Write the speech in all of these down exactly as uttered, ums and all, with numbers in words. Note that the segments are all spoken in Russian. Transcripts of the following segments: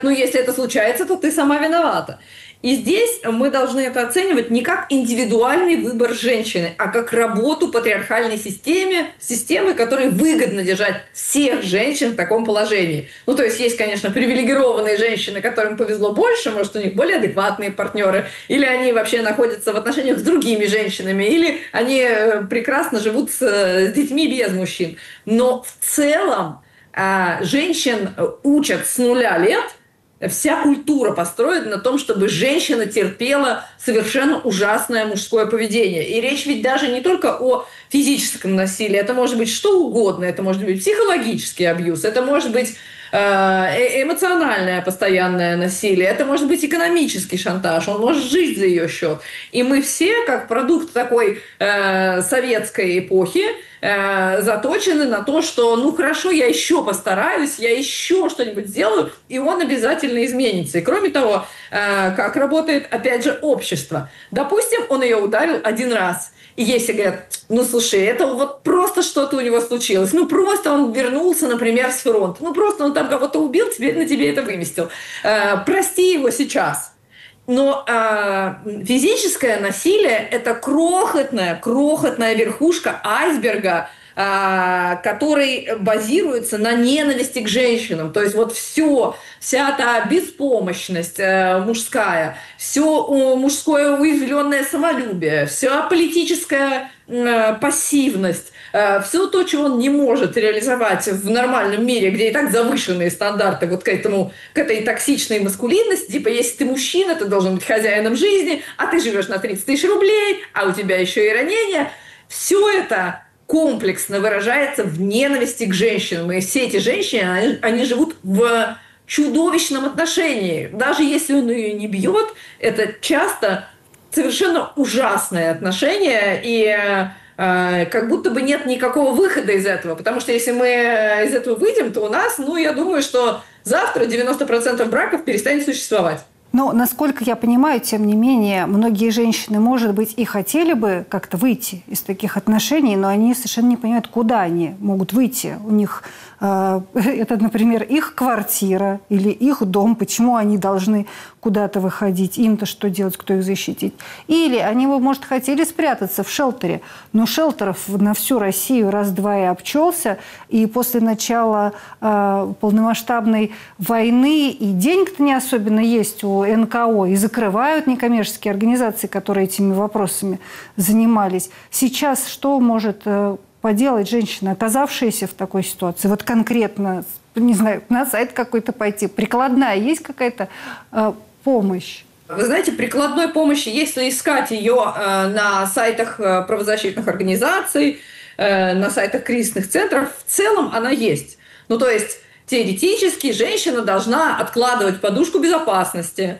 Ну, если это случается, то ты сама виновата. И здесь мы должны это оценивать не как индивидуальный выбор женщины, а как работу патриархальной системе, системы, которой выгодно держать всех женщин в таком положении. Ну, то есть есть, конечно, привилегированные женщины, которым повезло больше, может, у них более адекватные партнеры, или они вообще находятся в отношениях с другими женщинами, или они прекрасно живут с, с детьми без мужчин. Но в целом женщин учат с нуля лет. Вся культура построена на том, чтобы женщина терпела совершенно ужасное мужское поведение. И речь ведь даже не только о физическом насилии. Это может быть что угодно. Это может быть психологический абьюз. Это может быть эмоциональное постоянное насилие. Это может быть экономический шантаж. Он может жить за ее счет. И мы все, как продукт такой э, советской эпохи, э, заточены на то, что ну хорошо, я еще постараюсь, я еще что-нибудь сделаю, и он обязательно изменится. И кроме того, э, как работает, опять же, общество. Допустим, он ее ударил один раз. И если говорят, ну, слушай, это вот просто что-то у него случилось. Ну, просто он вернулся, например, с фронта. Ну, просто он там кого-то убил, теперь на тебе это выместил. Э, прости его сейчас. Но э, физическое насилие – это крохотная, крохотная верхушка айсберга, э, который базируется на ненависти к женщинам. То есть вот все, вся та беспомощность э, мужская, все мужское уязвленное самолюбие, вся политическая э, пассивность, э, все то, чего он не может реализовать в нормальном мире, где и так завышенные стандарты вот к, этому, к этой токсичной маскулинности, типа если ты мужчина, ты должен быть хозяином жизни, а ты живешь на тридцать тысяч рублей, а у тебя еще и ранения, все это комплексно выражается в ненависти к женщинам. И все эти женщины, они, они живут в чудовищном отношении. Даже если он ее не бьет, это часто совершенно ужасное отношение, и э, как будто бы нет никакого выхода из этого. Потому что если мы из этого выйдем, то у нас, ну, я думаю, что завтра девяносто процентов браков перестанет существовать. Но, насколько я понимаю, тем не менее, многие женщины, может быть, и хотели бы как-то выйти из таких отношений, но они совершенно не понимают, куда они могут выйти. У них э, это, например, их квартира или их дом, почему они должны куда-то выходить, им-то что делать, кто их защитит. Или они бы, может, хотели спрятаться в шелтере, но шелтеров на всю Россию раз-два и обчелся, и после начала э, полномасштабной войны и денег-то не особенно есть у эн ка о, и закрывают некоммерческие организации, которые этими вопросами занимались. Сейчас что может э, поделать женщина, оказавшаяся в такой ситуации? Вот конкретно, не знаю, на сайт какой-то пойти, прикладная есть какая-то э, помощь? Вы знаете, прикладной помощи, если искать ее э, на сайтах правозащитных организаций, э, на сайтах кризисных центров, в целом она есть. Ну, то есть теоретически женщина должна откладывать подушку безопасности,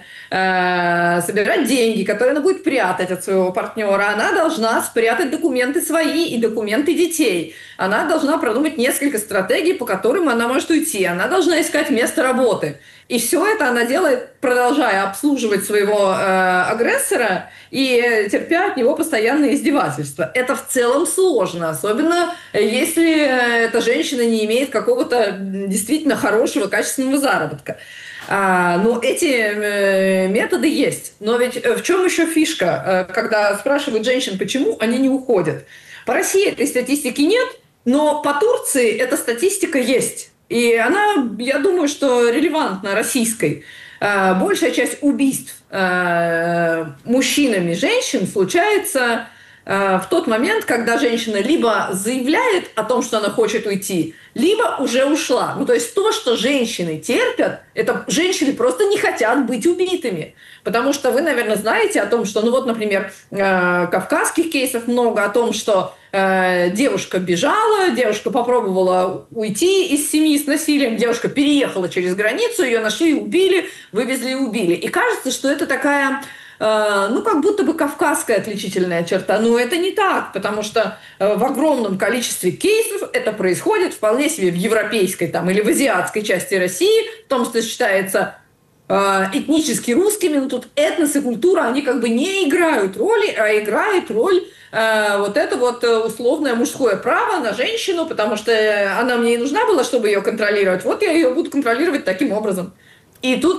э, собирать деньги, которые она будет прятать от своего партнера. Она должна спрятать документы свои и документы детей. Она должна продумать несколько стратегий, по которым она может уйти. Она должна искать место работы. И все это она делает, продолжая обслуживать своего э, агрессора и терпя от него постоянные издевательства. Это в целом сложно, особенно если эта женщина не имеет какого-то действительно хорошего, качественного заработка. А, но эти э, методы есть. Но ведь в чем еще фишка, э, когда спрашивают женщин, почему они не уходят? По России этой статистики нет, но по Турции эта статистика есть. И она, я думаю, что релевантна российской. Большая часть убийств мужчинами женщин случается в тот момент, когда женщина либо заявляет о том, что она хочет уйти, либо уже ушла. Ну, то есть то, что женщины терпят, это женщины просто не хотят быть убитыми. Потому что вы, наверное, знаете о том, что, ну вот, например, кавказских кейсов много, о том, что девушка бежала, девушка попробовала уйти из семьи с насилием, девушка переехала через границу, ее нашли, убили, вывезли и убили. И кажется, что это такая, ну, как будто бы кавказская отличительная черта. Но это не так, потому что в огромном количестве кейсов это происходит вполне себе в европейской там, или в азиатской части России, в том, что считается этнически русскими, но тут этнос и культура, они как бы не играют роли, а играет роль э, вот это вот условное мужское право на женщину, потому что она мне и нужна была, чтобы ее контролировать. Вот я ее буду контролировать таким образом. И тут